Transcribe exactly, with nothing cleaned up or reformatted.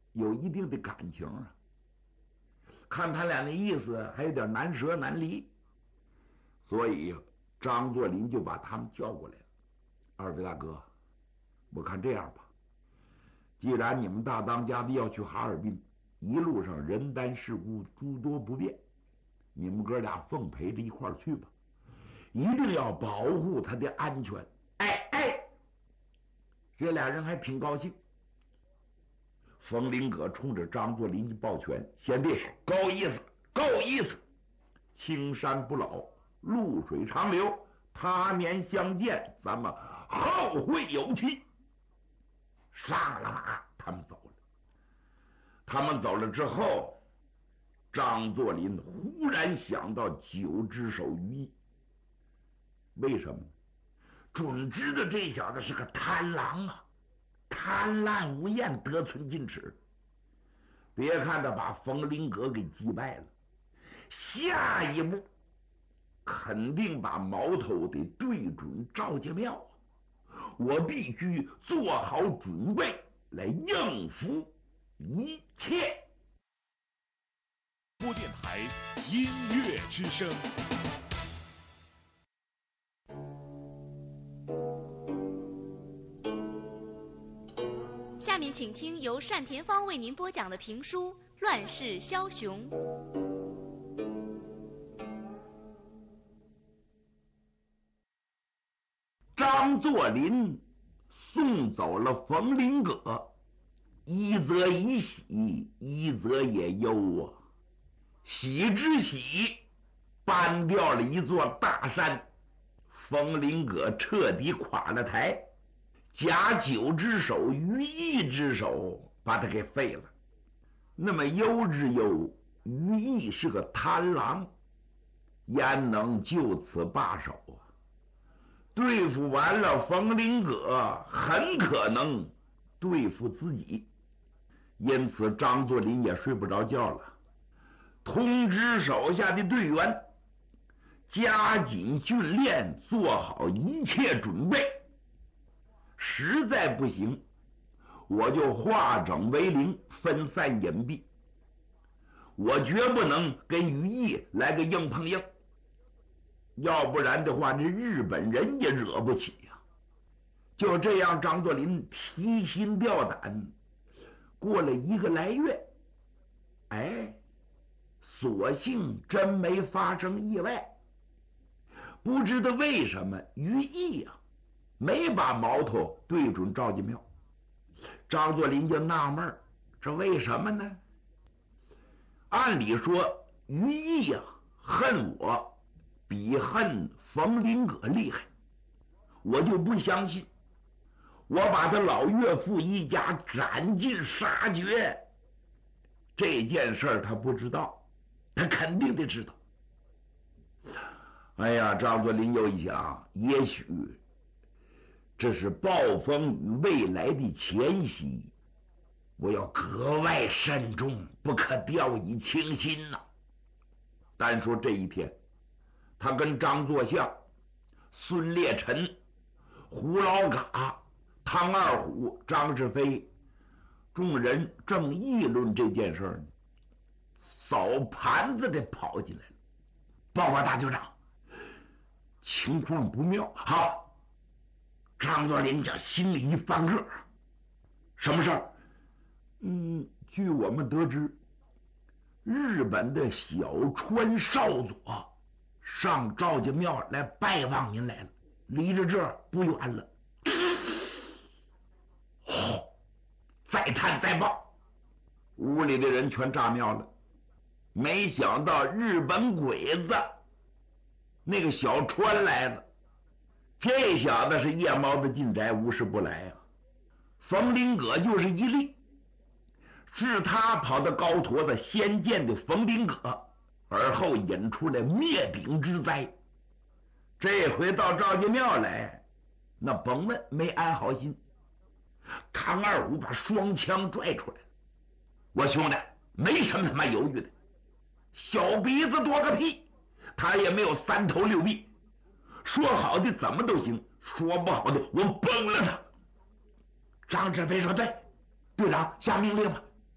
有一定的感情啊。看他俩那意思，还有点难舍难离，所以张作霖就把他们叫过来了。二位大哥，我看这样吧，既然你们大当家的要去哈尔滨，一路上人单事故诸多不便，你们哥俩奉陪着一块儿去吧，一定要保护他的安全。哎哎，这俩人还挺高兴。冯林阁冲着张作霖一抱拳：“贤弟，够意思，够意思！青山不老，露水长流，他年相见，咱们后会有期。”上了马，他们走了。他们走了之后，张作霖忽然想到九只手于毅。为什么？准知道这小子是个贪狼啊，贪婪无厌，得寸进尺。别看他把冯林阁给击败了，下一步肯定把矛头得对准赵家庙。我必须做好准备来应付一切。 播电台音乐之声。 下面请听由单田芳为您播讲的评书《乱世枭雄》。 张作霖送走了冯林阁，一则以喜，一则也忧啊。喜之喜，搬掉了一座大山，冯林阁彻底垮了台，假九之首于毅之手把他给废了。那么忧之忧，于毅是个贪狼，焉能就此罢手啊？对付完了冯林阁，很可能对付自己，因此张作霖也睡不着觉了，通知手下的队员加紧训练，做好一切准备。实在不行，我就化整为零，分散隐蔽。我绝不能跟于毅来个硬碰硬，要不然的话，这日本人也惹不起呀、啊。就这样，张作霖提心吊胆，过了一个来月，哎，所幸真没发生意外。不知道为什么于毅啊，没把矛头对准赵家庙。张作霖就纳闷，这为什么呢？按理说，于毅啊恨我比恨冯林阁厉害，我就不相信，我把他老岳父一家斩尽杀绝，这件事儿他不知道，他肯定得知道。哎呀，张作霖又一想，也许这是暴风雨未来的前夕，我要格外慎重，不可掉以轻心呐、啊。单说这一天，他跟张作相、孙烈臣、胡老嘎、汤二虎、张志飞众人正议论这件事呢，扫盘子的跑进来了。报告大队长，情况不妙。好，张作霖这心里一翻个，什么事儿？嗯，据我们得知，日本的小川少佐上赵家庙来拜望您来了，离着这儿不远了。哦，再探再报。屋里的人全炸庙了，没想到日本鬼子那个小川来了。这小子是夜猫子进宅，无事不来啊。冯林阁就是一例，是他跑到高坨子先见的冯林阁，而后引出来灭顶之灾。这回到赵家庙来，那甭问，没安好心。唐二虎把双枪拽出来了，我兄弟没什么他妈犹豫的，小鼻子多个屁，他也没有三头六臂，说好的怎么都行，说不好的我崩了他。张志飞说：“对，队长下命令吧，